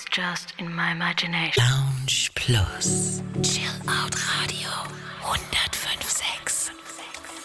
just in my imagination. Lounge Plus. Chill Out Radio.